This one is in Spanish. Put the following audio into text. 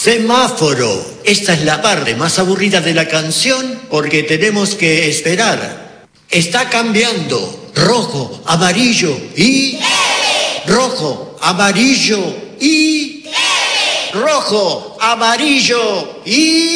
Semáforo. Esta es la parte más aburrida de la canción porque tenemos que esperar. Está cambiando. Rojo, amarillo y... rojo, amarillo y... rojo, amarillo y...